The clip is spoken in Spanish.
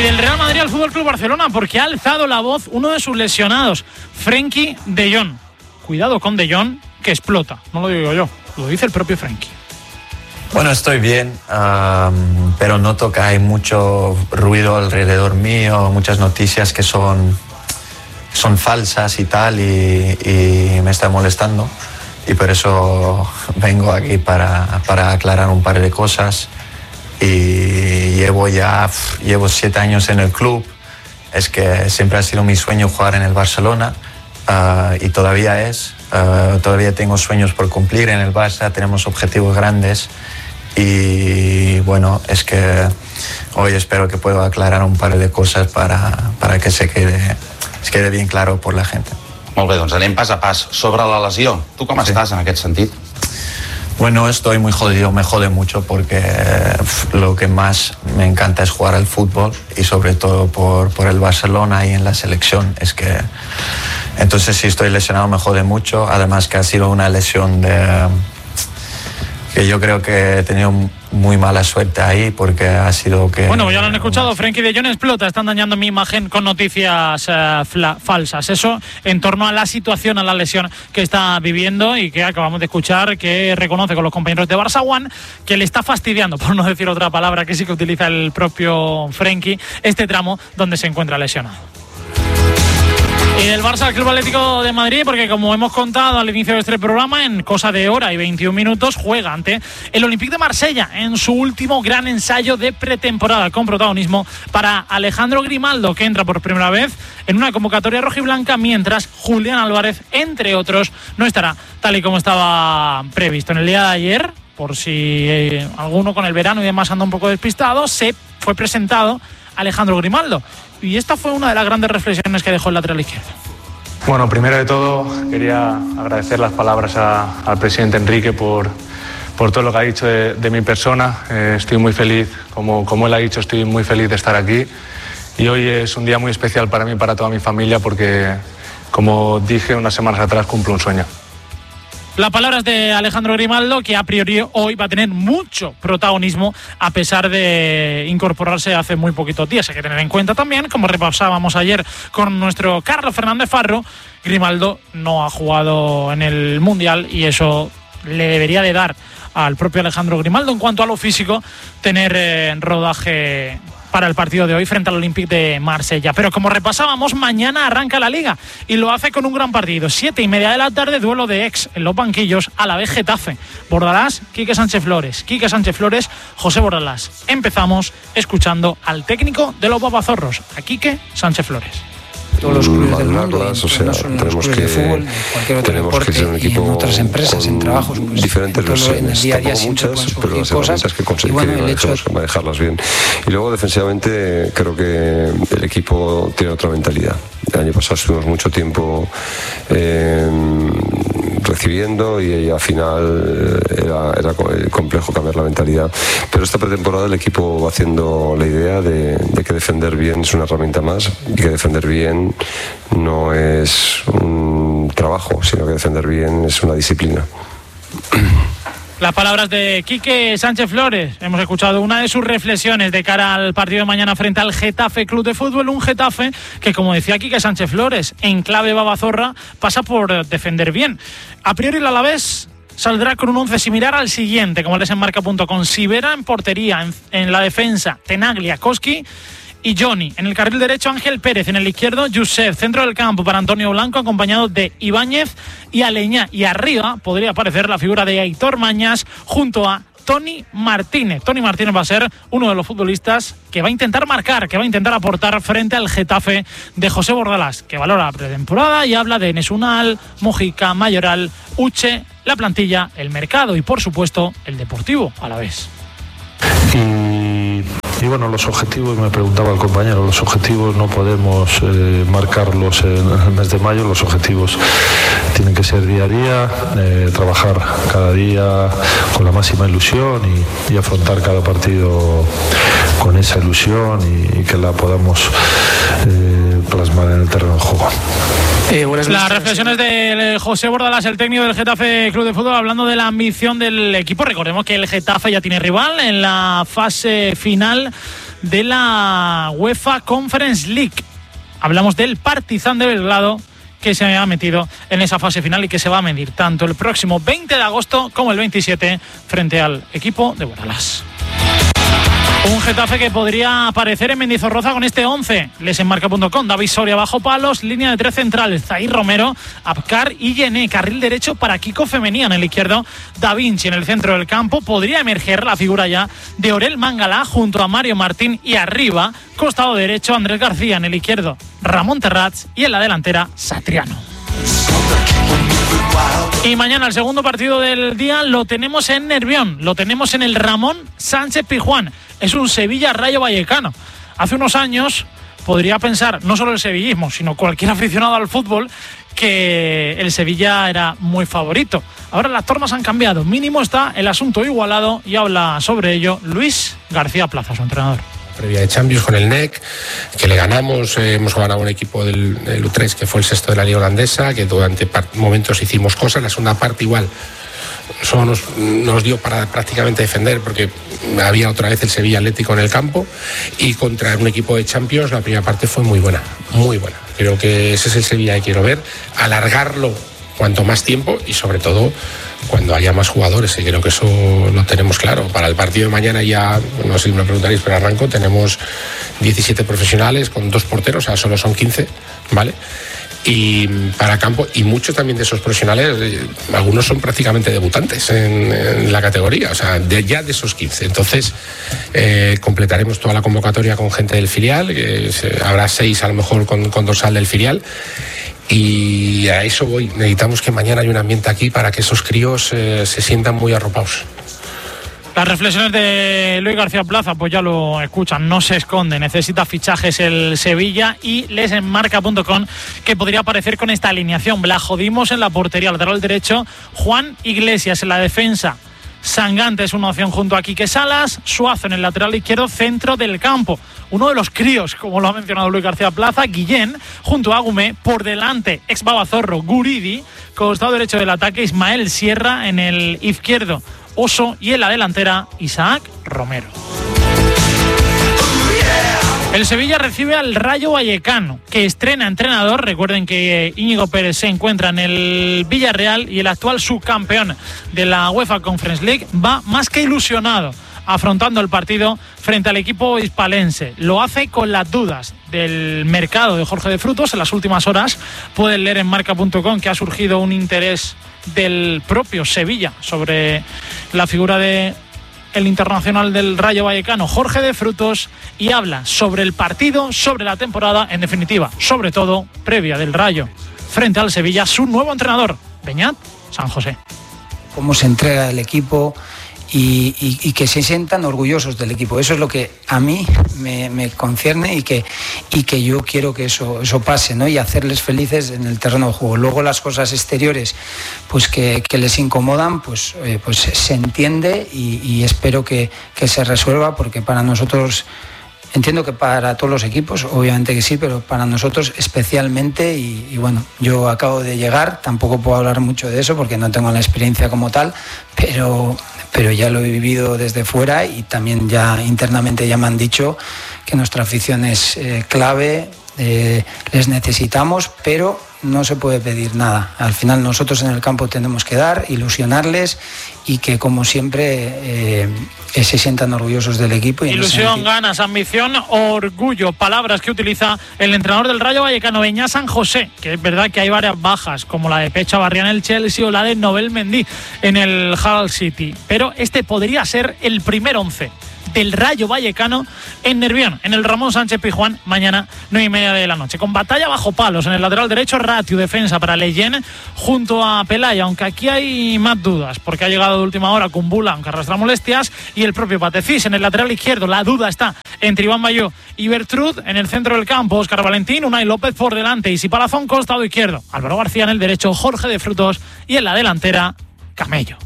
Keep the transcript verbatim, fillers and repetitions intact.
del Real Madrid al Fútbol Club Barcelona, porque ha alzado la voz uno de sus lesionados, Frenkie de Jong. Cuidado con De Jong, que explota. No lo digo yo, lo dice el propio Frenkie. Bueno, estoy bien, um, pero noto que hay mucho ruido alrededor mío, muchas noticias que son, son falsas y tal, y, y me está molestando. Y por eso vengo aquí para, para aclarar un par de cosas. Y llevo ya llevo siete años en el club. Es que siempre ha sido mi sueño jugar en el Barcelona, uh, y todavía es. Uh, todavía tengo sueños por cumplir en el Barça, tenemos objetivos grandes. Y bueno, es que hoy espero que pueda aclarar un par de cosas para, para que se quede, se quede bien claro por la gente. Molt bé, doncs anem pas a pas. Sobre la lesió, tu com sí. estàs en aquest sentit? Bueno, estoy muy jodido, me jode mucho porque lo que más me encanta es jugar al fútbol y sobre todo por, por el Barcelona y en la selección. Es que entonces si estoy lesionado me jode mucho, además que ha sido una lesión de... que yo creo que he tenido muy mala suerte ahí porque ha sido que... Bueno, ya lo han escuchado, Frenkie de Jong explota, están dañando mi imagen con noticias eh, fla, falsas. Eso en torno a la situación, a la lesión que está viviendo y que acabamos de escuchar, que reconoce con los compañeros de Barça One que le está fastidiando, por no decir otra palabra que sí que utiliza el propio Frenkie, este tramo donde se encuentra lesionado. Y del Barça al Club Atlético de Madrid, porque como hemos contado al inicio de este programa, en cosa de hora y veintiún minutos juega ante el Olympique de Marsella en su último gran ensayo de pretemporada, con protagonismo para Alejandro Grimaldo, que entra por primera vez en una convocatoria rojiblanca, mientras Julián Álvarez, entre otros, no estará tal y como estaba previsto. En el día de ayer, por si eh, alguno con el verano y demás anda un poco despistado, se fue presentado Alejandro Grimaldo. Y esta fue una de las grandes reflexiones que dejó el lateral izquierdo. Bueno, primero de todo quería agradecer las palabras a, al presidente Enrique por, por todo lo que ha dicho de, de mi persona. Eh, estoy muy feliz, como, como él ha dicho, estoy muy feliz de estar aquí. Y hoy es un día muy especial para mí y para toda mi familia porque, como dije unas semanas atrás, cumplo un sueño. Las palabras de Alejandro Grimaldo, que a priori hoy va a tener mucho protagonismo a pesar de incorporarse hace muy poquitos días. Hay que tener en cuenta también, como repasábamos ayer con nuestro Carlos Fernández Farro, Grimaldo no ha jugado en el Mundial y eso le debería de dar al propio Alejandro Grimaldo en cuanto a lo físico, tener eh, rodaje para el partido de hoy frente al Olympique de Marsella. Pero como repasábamos, mañana arranca la Liga y lo hace con un gran partido. Siete y media de la tarde, duelo de ex en los banquillos, a la vez Getafe. Bordalás, Quique Sánchez Flores. Quique Sánchez Flores, José Bordalás. Empezamos escuchando al técnico de los Babazorros, a Quique Sánchez Flores. Todos los clubes del mundo, o sea, no tenemos que, de fútbol, cualquier otro tenemos deporte, que ser un equipo y en otras empresas, en trabajos pues, diferentes versiones, tampoco muchas, pero las herramientas que conseguimos bueno, hecho... que manejarlas bien. Y luego defensivamente creo que el equipo tiene otra mentalidad. El año pasado estuvimos mucho tiempo eh, recibiendo y al final era, era complejo cambiar la mentalidad. Pero esta pretemporada el equipo va haciendo la idea de, de que defender bien es una herramienta más y que defender bien no es un trabajo, sino que defender bien es una disciplina. Las palabras de Quique Sánchez Flores. Hemos escuchado una de sus reflexiones de cara al partido de mañana frente al Getafe Club de Fútbol. Un Getafe que, como decía Quique Sánchez Flores, en clave babazorra, pasa por defender bien. A priori el Alavés saldrá con un once similar al siguiente, como les en marca punto com. Sivera en portería, en, en la defensa Tenaglia, Koski y Johnny. En el carril derecho Ángel Pérez, en el izquierdo Josep. Centro del campo para Antonio Blanco, acompañado de Ibáñez y Aleñá. Y arriba podría aparecer la figura de Aitor Mañas junto a Toni Martínez. Toni Martínez va a ser uno de los futbolistas que va a intentar marcar, que va a intentar aportar frente al Getafe de José Bordalás, que valora la pretemporada y habla de Nesunal, Mojica, Mayoral, Uche, la plantilla, el mercado y por supuesto el Deportivo Alavés. Y, y bueno, los objetivos, me preguntaba el compañero, los objetivos no podemos eh, marcarlos en el mes de mayo, los objetivos tienen que ser día a día, eh, trabajar cada día con la máxima ilusión y, y afrontar cada partido con esa ilusión y, y que la podamos eh, plasmar en el terreno de juego. Eh, Las reflexiones de José Bordalás, el técnico del Getafe Club de Fútbol, hablando de la ambición del equipo. Recordemos que el Getafe ya tiene rival en la fase final de la UEFA Conference League. Hablamos del Partizan de Belgrado, que se ha metido en esa fase final y que se va a medir tanto el próximo veinte de agosto como el veintisiete frente al equipo de Bordalás. Un Getafe que podría aparecer en Mendizorroza con este once. Lesenmarca punto com. David Soria bajo palos, línea de tres centrales, Zair Romero, Abkar y Yené. Carril derecho para Kiko Femenía, en el izquierdo Da Vinci. En el centro del campo podría emerger la figura ya de Orel Mangala junto a Mario Martín, y arriba, costado derecho, Andrés García, en el izquierdo Ramón Terrats y en la delantera Satriano. Y mañana el segundo partido del día lo tenemos en Nervión, lo tenemos en el Ramón Sánchez Pizjuán. Es un Sevilla-Rayo Vallecano. Hace unos años podría pensar, no solo el sevillismo, sino cualquier aficionado al fútbol, que el Sevilla era muy favorito. Ahora las tornas han cambiado, mínimo está el asunto igualado, y habla sobre ello Luis García Plaza, su entrenador. Previa de Champions con el N E C, que le ganamos, eh, hemos ganado un equipo del, del U tres, que fue el sexto de la Liga Holandesa, que durante part- momentos hicimos cosas. La segunda parte igual solo nos, nos dio para prácticamente defender, porque había otra vez el Sevilla Atlético en el campo, y contra un equipo de Champions la primera parte fue muy buena, muy buena. Creo que ese es el Sevilla que quiero ver, alargarlo cuanto más tiempo y sobre todo cuando haya más jugadores, y creo que eso lo tenemos claro. Para el partido de mañana ya, no sé si me preguntaréis, pero arranco, tenemos diecisiete profesionales con dos porteros, o sea, solo son quince, ¿vale? Y para campo, y muchos también de esos profesionales, eh, algunos son prácticamente debutantes en, en la categoría, o sea, de, ya de esos quince. Entonces, eh, completaremos toda la convocatoria con gente del filial, que se, habrá seis a lo mejor con, con dorsal del filial. Y a eso voy. Necesitamos que mañana haya un ambiente aquí para que esos críos eh, se sientan muy arropados. Las reflexiones de Luis García Plaza, pues ya lo escuchan, no se esconde, necesita fichajes el Sevilla, y lesenmarca punto com, que podría aparecer con esta alineación. La jodimos en la portería, lateral derecho Juan Iglesias, en la defensa Sangante es una opción junto a Quique Salas, Suazo en el lateral izquierdo, centro del campo. Uno de los críos, como lo ha mencionado Luis García Plaza, Guillén, junto a Agumé, por delante, ex Babazorro, Guridi, costado derecho del ataque, Ismael Sierra, en el izquierdo, Oso, y en la delantera, Isaac Romero. El Sevilla recibe al Rayo Vallecano, que estrena entrenador. Recuerden que Íñigo Pérez se encuentra en el Villarreal, y el actual subcampeón de la UEFA Conference League va más que ilusionado afrontando el partido frente al equipo hispalense. Lo hace con las dudas del mercado de Jorge de Frutos. En las últimas horas pueden leer en marca punto com que ha surgido un interés del propio Sevilla sobre la figura de el internacional del Rayo Vallecano, Jorge de Frutos, y habla sobre el partido, sobre la temporada, en definitiva, sobre todo, previa del Rayo frente al Sevilla, su nuevo entrenador, Beñat San José. Cómo se entrega el equipo y, y, y que se sientan orgullosos del equipo. Eso es lo que a mí me, me concierne y que, y que yo quiero que eso, eso pase, ¿no? Y hacerles felices en el terreno de juego. Luego las cosas exteriores pues que, que les incomodan, pues, eh, pues se entiende, y, y espero que, que se resuelva, porque para nosotros, entiendo que para todos los equipos, obviamente que sí, pero para nosotros especialmente, y, y bueno, yo acabo de llegar, tampoco puedo hablar mucho de eso porque no tengo la experiencia como tal, pero, pero ya lo he vivido desde fuera, y también ya internamente ya me han dicho que nuestra afición es eh, clave, eh, les necesitamos, pero no se puede pedir nada. Al final nosotros en el campo tenemos que dar, ilusionarles, y que como siempre eh, se sientan orgullosos del equipo. Y ilusión, ganas, ambición, orgullo, palabras que utiliza el entrenador del Rayo Vallecano, Beñat San José, que es verdad que hay varias bajas, como la de Pecho Barrián en el Chelsea o la de Nobel Mendy en el Hull City, pero este podría ser el primer once del Rayo Vallecano en Nervión, en el Ramón Sánchez Pizjuán, mañana nueve y media de la noche, con batalla bajo palos. En el lateral derecho, Ratiu, defensa para Leyen junto a Pelaya, aunque aquí hay más dudas porque ha llegado de última hora Kumbula, aunque arrastra molestias, y el propio Patecís. En el lateral izquierdo la duda está entre Iván Bayó y Bertrud. En el centro del campo, Óscar Valentín, Unai López por delante, y Isi Palazón, costado izquierdo, Álvaro García en el derecho, Jorge de Frutos, y en la delantera, Camello.